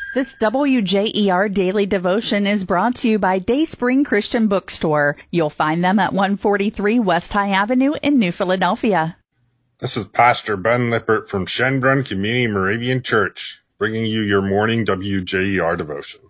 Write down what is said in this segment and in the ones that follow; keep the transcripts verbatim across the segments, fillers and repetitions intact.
This W J E R Daily Devotion is brought to you by Dayspring Christian Bookstore. You'll find them at one forty-three West High Avenue in New Philadelphia. This is Pastor Ben Lippert from Schönbrunn Community Moravian Church, bringing you your morning W J E R devotion.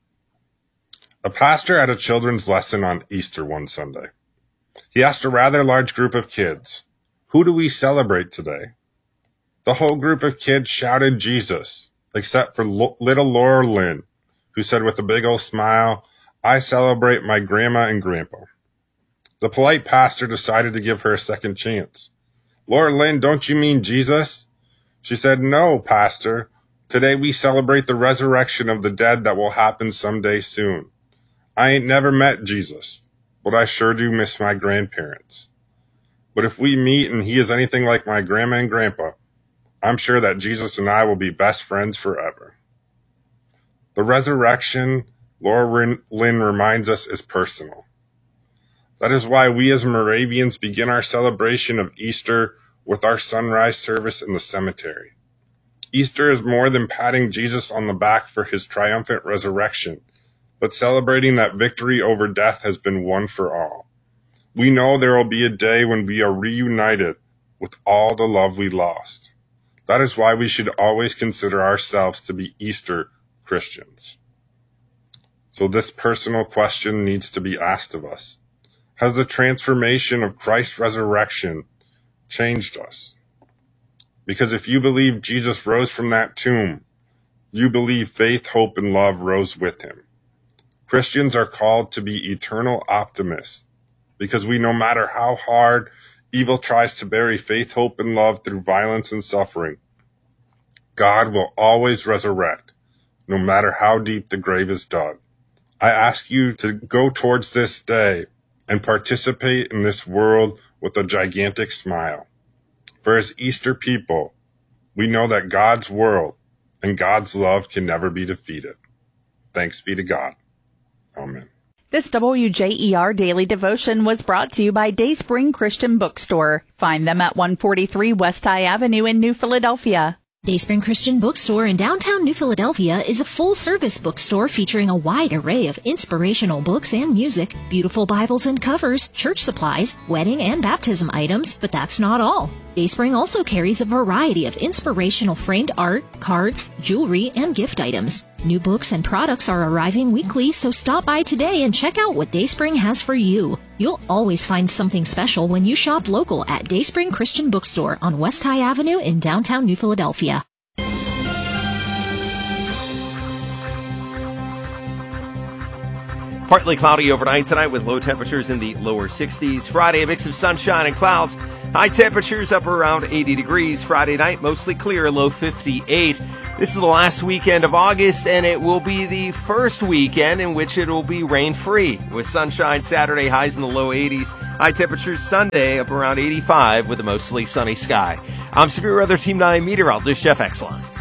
A pastor had a children's lesson on Easter one Sunday. He asked a rather large group of kids, "Who do we celebrate today?" The whole group of kids shouted Jesus, except for L- little Laura Lynn, who said with a big old smile, "I celebrate my grandma and grandpa." The polite pastor decided to give her a second chance. "Laura Lynn, don't you mean Jesus?" She said, "No, pastor. Today we celebrate the resurrection of the dead that will happen someday soon. I ain't never met Jesus, but I sure do miss my grandparents. But if we meet and he is anything like my grandma and grandpa, I'm sure that Jesus and I will be best friends forever." The resurrection, Laura Lynn reminds us, is personal. That is why we as Moravians begin our celebration of Easter with our sunrise service in the cemetery. Easter is more than patting Jesus on the back for his triumphant resurrection, but celebrating that victory over death has been won for all. We know there will be a day when we are reunited with all the love we lost. That is why we should always consider ourselves to be Easter Christians. So this personal question needs to be asked of us. Has the transformation of Christ's resurrection changed us? Because if you believe Jesus rose from that tomb, you believe faith, hope, and love rose with him. Christians are called to be eternal optimists because we, no matter how hard evil tries to bury faith, hope, and love through violence and suffering, God will always resurrect, no matter how deep the grave is dug. I ask you to go towards this day and participate in this world with a gigantic smile. For as Easter people, we know that God's world and God's love can never be defeated. Thanks be to God. Amen. This W J E R Daily Devotion was brought to you by Dayspring Christian Bookstore. Find them at one forty-three West High Avenue in New Philadelphia. Dayspring Christian Bookstore in downtown New Philadelphia is a full-service bookstore featuring a wide array of inspirational books and music, beautiful Bibles and covers, church supplies, wedding and baptism items, but that's not all. Dayspring also carries a variety of inspirational framed art, cards, jewelry, and gift items. New books and products are arriving weekly, so stop by today and check out what Dayspring has for you. You'll always find something special when you shop local at Dayspring Christian Bookstore on West High Avenue in downtown New Philadelphia. Partly cloudy overnight tonight with low temperatures in the lower sixties. Friday, a mix of sunshine and clouds. High temperatures up around eighty degrees. Friday night, mostly clear, low fifty-eight. This is the last weekend of August, and it will be the first weekend in which it will be rain-free, with sunshine Saturday, highs in the low eighties. High temperatures Sunday up around eighty-five with a mostly sunny sky. I'm Severe Weather Team nine meteorologist Jeff Exline.